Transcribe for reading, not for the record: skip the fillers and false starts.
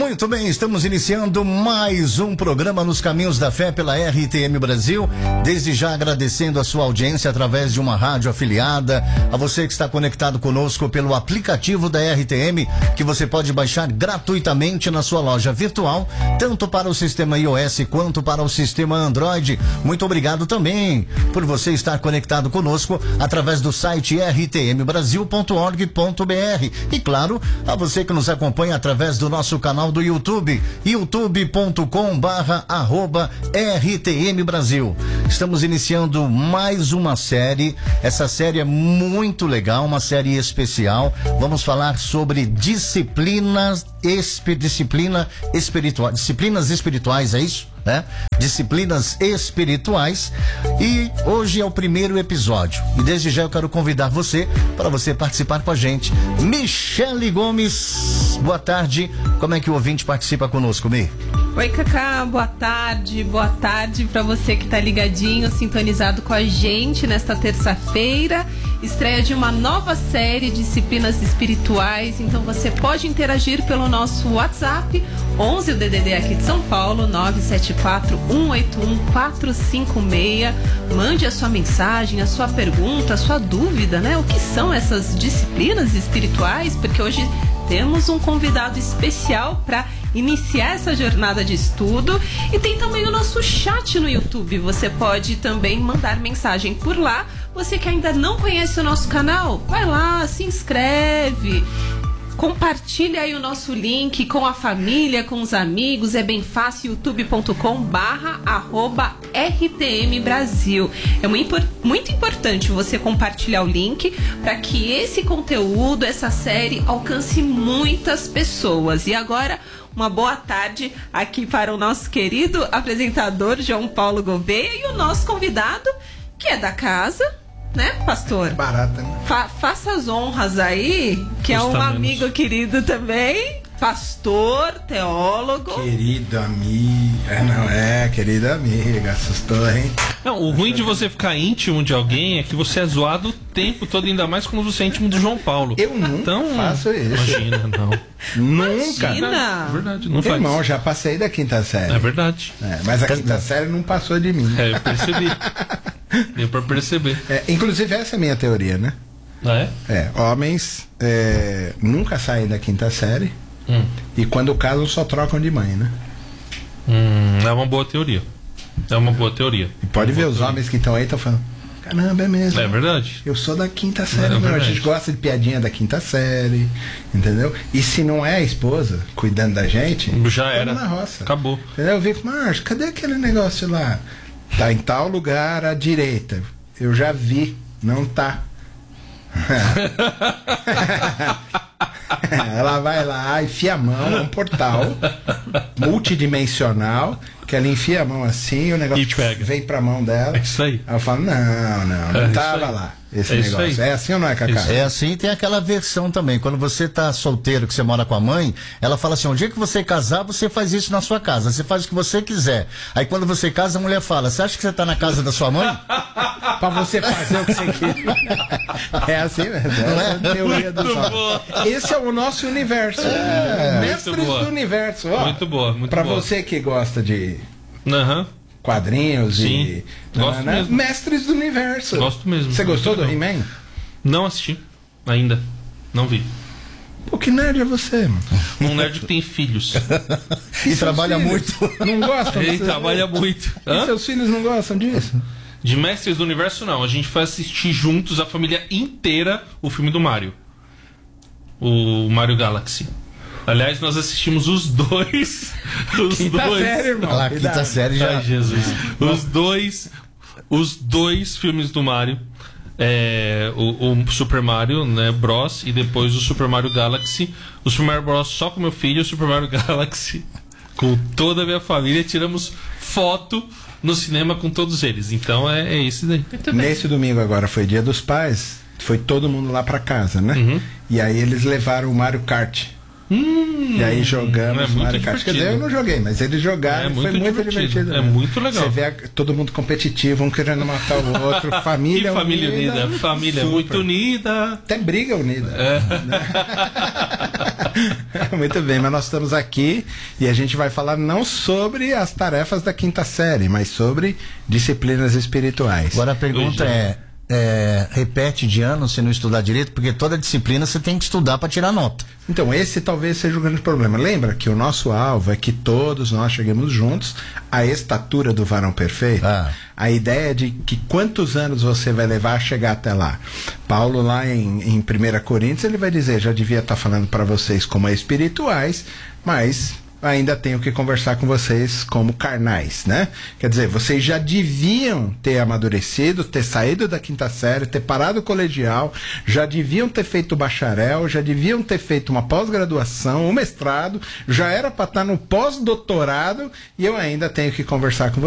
Muito bem, estamos iniciando mais um programa Nos Caminhos da Fé pela RTM Brasil. Desde já agradecendo a sua audiência através de uma rádio afiliada, a você que está conectado conosco pelo aplicativo da RTM, que você pode baixar gratuitamente na sua loja virtual, tanto para o sistema iOS quanto para o sistema Android. Muito obrigado também por você estar conectado conosco através do site rtmbrasil.org.br e claro, a você que nos acompanha através do nosso canal do YouTube, youtube.com/RTM Brasil. Estamos iniciando mais uma série. Essa série é muito legal, uma série especial. Vamos falar sobre disciplinas espirituais, é isso? Né? Disciplinas espirituais, e hoje é o primeiro episódio e desde já eu quero convidar você para você participar com a gente. Michele Gomes, boa tarde, como é que o ouvinte participa conosco, Mi? Oi, Cacá, boa tarde para você que tá ligadinho, sintonizado com a gente nesta terça-feira, estreia de uma nova série de disciplinas espirituais. Então você pode interagir pelo nosso WhatsApp 11, o DDD aqui de São Paulo, 974-181-456. Mande a sua mensagem, a sua pergunta, a sua dúvida, né? O que são essas disciplinas espirituais? Porque hoje temos um convidado especial para iniciar essa jornada de estudo. E tem também o nosso chat no YouTube. Você pode também mandar mensagem por lá. Você que ainda não conhece o nosso canal, vai lá, se inscreve. Compartilha aí o nosso link com a família, com os amigos, é bem fácil, youtube.com/RTM Brasil. É muito importante você compartilhar o link para que esse conteúdo, essa série alcance muitas pessoas. E agora, uma boa tarde aqui para o nosso querido apresentador João Paulo Gouveia e o nosso convidado, que é da casa, né, pastor? Barata, né? Faça as honras aí, que é um amigo querido também, pastor, teólogo. Querido amigo. Querida amiga, assustou, hein? Não, o ruim de você ficar íntimo de alguém é que você é zoado o tempo todo, ainda mais quando você é íntimo do João Paulo. Eu nunca faço isso. Imagina, não. Nunca. Não, verdade, não faz. Irmão, já passei da quinta série. É verdade. Mas a quinta série não passou de mim. Eu percebi. Deu pra perceber. Inclusive, essa é a minha teoria, né? Homens nunca saem da quinta série e quando casam só trocam de mãe, né? É uma boa teoria. E pode ver os homens que estão aí, estão falando, caramba, é mesmo. É verdade. Eu sou da quinta série, meu. A gente gosta de piadinha da quinta série, entendeu? E se não é a esposa cuidando da gente, já era. Na roça. Acabou. Entendeu? Eu vi com Márcio, cadê aquele negócio lá? Tá em tal lugar à direita. Eu já vi, não tá. Ela vai lá, enfia a mão, é um portal multidimensional, que ela enfia a mão assim, o negócio vem pra mão dela. É isso aí. Aí eu falo, não tava lá esse negócio. É assim ou não é, Cacá? É assim, tem aquela versão também. Quando você tá solteiro, que você mora com a mãe, ela fala assim, o dia que você casar, você faz isso na sua casa, você faz o que você quiser. Aí quando você casa, a mulher fala, você acha que você tá na casa da sua mãe? Pra você fazer o que você quer. É assim mesmo. Não é? A teoria do sol. Esse é o nosso universo. Mestres do universo. Ó, muito boa. Pra você que gosta de quadrinhos. Sim. E gosto mesmo. Mestres do universo. Gosto mesmo. Você gostou do He-Man? Não assisti ainda. Não vi. Pô, que nerd é você, mano? Um nerd que tem filhos. E trabalha muito. Não gostam? Ele trabalha muito. E seus filhos não gostam disso? De Mestres do Universo, não. A gente foi assistir juntos, a família inteira, o filme do Mario. O Mario Galaxy. Aliás, nós assistimos os dois. Quinta série, irmão. Quinta série já. Ai, Jesus. Os dois filmes do Mario. O Super Mario, né, Bros. E depois o Super Mario Galaxy. O Super Mario Bros. Só com meu filho. O Super Mario Galaxy com toda a minha família. Tiramos foto no cinema com todos eles. Então é isso daí. Nesse domingo agora foi Dia dos Pais. Foi todo mundo lá pra casa, né? E aí eles levaram o Mario Kart. E aí jogamos Mario Kart. Quer dizer, eu não joguei, mas eles jogaram. Foi muito divertido. É muito legal. Você vê todo mundo competitivo, um querendo matar o outro. Família unida. Família unida. Família muito unida. Até briga unida. Muito bem, mas nós estamos aqui e a gente vai falar não sobre as tarefas da quinta série, mas sobre disciplinas espirituais. Agora a pergunta repete de ano se não estudar direito, porque toda disciplina você tem que estudar para tirar nota. Então esse talvez seja o grande problema. Lembra que o nosso alvo é que todos nós cheguemos juntos à estatura do varão perfeito? A ideia de que quantos anos você vai levar a chegar até lá. Paulo lá em 1 Coríntios ele vai dizer, já devia estar falando para vocês como espirituais, mas ainda tenho que conversar com vocês como carnais, né? Quer dizer, vocês já deviam ter amadurecido, ter saído da quinta série, ter parado o colegial, já deviam ter feito bacharel, já deviam ter feito uma pós-graduação, um mestrado, já era para estar no pós-doutorado e eu ainda tenho que conversar com vocês.